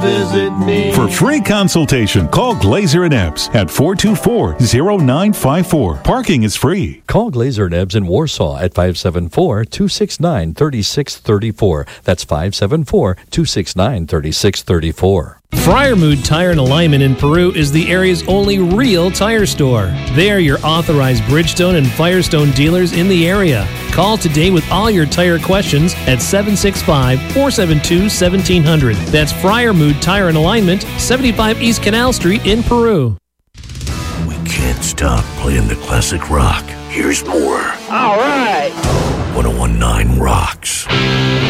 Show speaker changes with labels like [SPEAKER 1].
[SPEAKER 1] Visit me.
[SPEAKER 2] For free consultation, call Glazer and Epps at 424-0954. Parking is free.
[SPEAKER 3] Call Glazer and Ebbs in Warsaw at 574-269-3634. That's 574-269-3634.
[SPEAKER 4] Friarmood Tire and Alignment in Peru is the area's only real tire store. They are your authorized Bridgestone and Firestone dealers in the area. Call today with all your tire questions at 765-472-1700. That's Friarmood Tire and Alignment, 75 East Canal Street in Peru.
[SPEAKER 5] We can't stop playing the classic rock. Here's more.
[SPEAKER 1] All right.
[SPEAKER 5] 1019 Rocks.